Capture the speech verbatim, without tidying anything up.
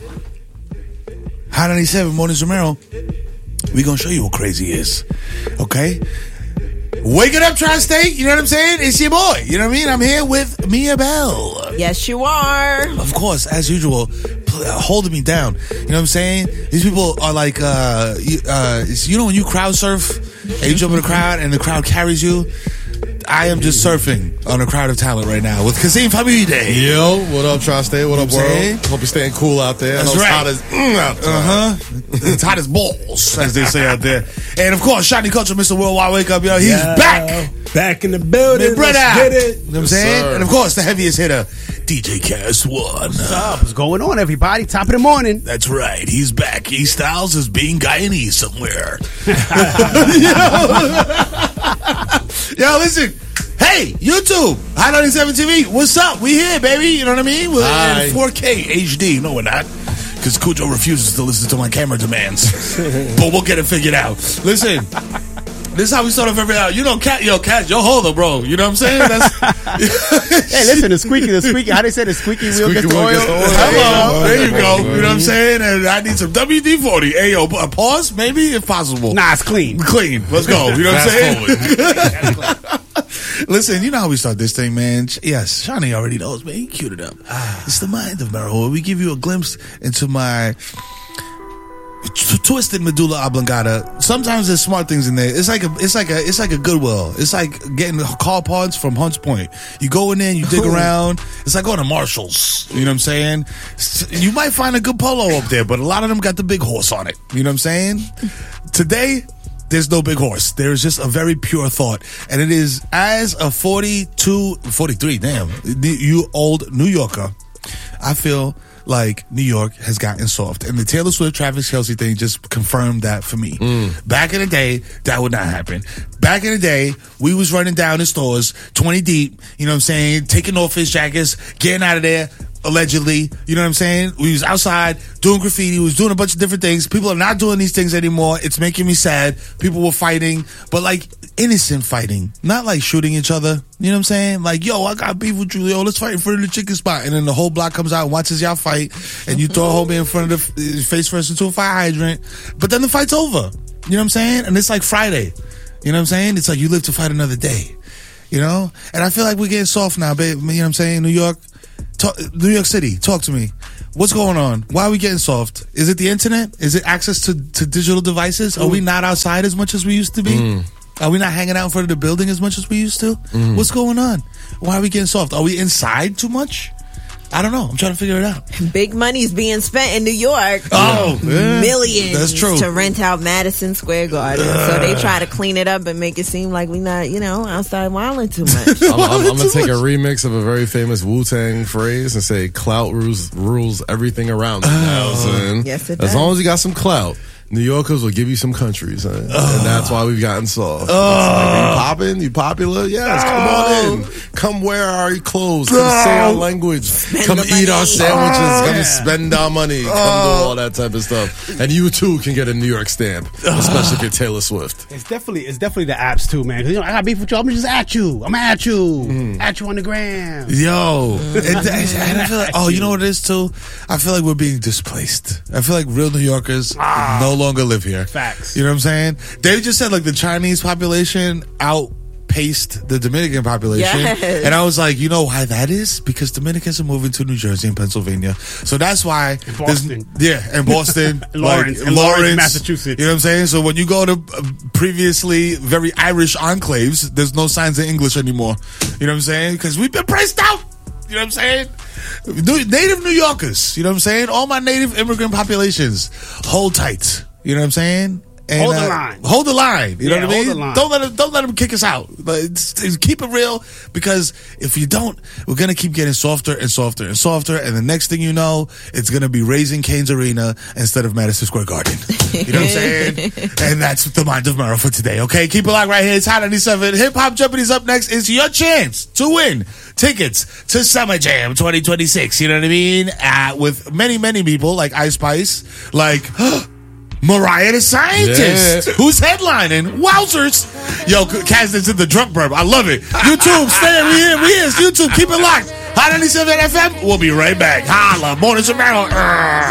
Hot ninety-seven, Morning Romero. We gonna show you what crazy is. Okay? Wake it up, Tri-State. You know what I'm saying? It's your boy. You know what I mean? I'm here with Mia Bell. Yes, you are. Of course, as usual, holding me down. You know what I'm saying? These people are like, uh, you, uh, you know when you crowd surf and you jump in the crowd and the crowd carries you? I am just surfing on a crowd of talent right now with Kasim Famide. Yo, what up, Tri-State? What up, You know what I'm world? saying? Hope you're staying cool out there. That's I know right. It's hot as, mm, out there. Uh-huh. It's hot as balls, as they say out there. And of course, Shiny Culture, Mister Worldwide Wake Up, yo. He's Yo, back. Back in the building. Big brother. Let's get it. You know what I'm Yes, saying? sir. And of course, the heaviest hitter, D J Cast One. What's up? What's going on, everybody? Top of the morning. That's right. He's back. E Styles is being Guyanese somewhere. Yo. Yo, listen. Hey, YouTube, Hot ninety-seven T V. What's up? We here, baby. You know what I mean? We're Hi. in four K H D. No, we're not. Because Cujo refuses to listen to my camera demands. But we'll get it figured out. Listen. This is how we start off every hour. You know, Cat, yo, Cat, yo, hold up, bro. You know what I'm saying? That's, Hey, listen, the squeaky, the squeaky. How they say the squeaky wheel Squeaky gets the wheel oil? gets the oil. Hello. There you go. Yeah. You know what I'm saying? And I need some W D forty. Hey, yo, a pause, maybe, if possible. Nah, it's clean. Clean. Let's go. You know what I'm saying? Fast Listen, you know how we start this thing, man. Yes, Shawnee already knows, man. He queued it up. It's the mind of Mero. We give you a glimpse into my t- twisted medulla oblongata. Sometimes there's smart things in there. It's like a, it's like a, it's like a Goodwill. It's like getting car parts from Hunts Point. You go in there, and you dig around. It's like going to Marshalls. You know what I'm saying? S- You might find a good polo up there, but a lot of them got the big horse on it. You know what I'm saying? Today, there's no big horse. There is just a very pure thought. And it is, as a forty-two, forty-three, damn, you old New Yorker, I feel like New York has gotten soft. And the Taylor Swift, Travis Kelce thing just confirmed that for me. Mm. Back in the day, that would not happen. Back in the day, we was running down in stores, twenty deep, you know what I'm saying, taking off his jackets, getting out of there, allegedly, you know what I'm saying? We was outside doing graffiti, we was doing a bunch of different things. People are not doing these things anymore. It's making me sad. People were fighting, but like innocent fighting, not like shooting each other. You know what I'm saying? Like, yo, I got beef with you. Yo, let's fight in front of the chicken spot. And then the whole block comes out and watches y'all fight, and you throw a homie in front of the uh, face first into a fire hydrant. But then the fight's over. You know what I'm saying? And it's like Friday. You know what I'm saying? It's like you live to fight another day. You know? And I feel like we're getting soft now, babe. You know what I'm saying? New York. Talk, New York City, talk to me. What's going on? Why are we getting soft? Is it the internet? Is it access to, to digital devices? Are we not outside as much as we used to be? Mm. Are we not hanging out in front of the building as much as we used to? Mm. What's going on? Why are we getting soft? Are we inside too much? I don't know. I'm trying to figure it out. Big money's being spent in New York. Oh, yeah. Millions That's true. to rent out Madison Square Garden. Uh, so they try to clean it up and make it seem like we not, you know, outside wilding too much. I'm, I'm, I'm gonna take a remix of a very famous Wu-Tang phrase and say clout rules rules everything around. Oh. Yes, it As does. long as you got some clout, New Yorkers will give you some countries, huh? And that's why we've gotten soft. Oh. Like, are you popping? You popular? Yes, come on in. Come wear our clothes. Come say our language. come the eat money. our sandwiches. Oh, come yeah. spend our money. Come do all that type of stuff. And you too can get a New York stamp, especially if you're Taylor Swift. It's definitely, it's definitely the apps too, man. 'Cause, you know, I got beef with you. I'm just at you. I'm at you. Mm. At you on the gram. Yo, and, and I feel like, oh, you know what it is too? I feel like we're being displaced. I feel like real New Yorkers Ah. no longer live here. Facts. You know what I'm saying? They just said like the Chinese population outpaced the Dominican population. Yes. And I was like, you know why that is? Because Dominicans are moving to New Jersey and Pennsylvania. So that's why. And Boston. there's- Yeah, and Boston. Lawrence. like, And Lawrence, Massachusetts. You know what I'm saying? So when you go to uh, previously very Irish enclaves, there's no signs of English anymore. You know what I'm saying? Because we've been priced out. You know what I'm saying? New- Native New Yorkers. You know what I'm saying? All my native immigrant populations. Hold tight. You know what I'm saying? And, Hold the line. Hold the line. You Yeah, know what I hold mean? the line. Don't let them. Don't let them kick us out. But it's, it's- keep it real, because if you don't, we're gonna keep getting softer and softer and softer. And the next thing you know, it's gonna be Raising Cane's Arena instead of Madison Square Garden. You know what I'm saying? And that's the mind of Mero for today. Okay, keep it locked right here. It's Hot ninety-seven. Hip Hop Jeopardy's up next. It's your chance to win tickets to Summer Jam twenty twenty-six. You know what I mean? Uh, with many, many people like Ice Spice, like Mariah the Scientist, Yeah. who's headlining. Wowzers. Yo, Kaz is in the drunk burp. I love it. YouTube, stay we here. We here. It's YouTube. Keep it locked. Hot ninety-seven F M. We'll be right back. Holla. Morning Romero.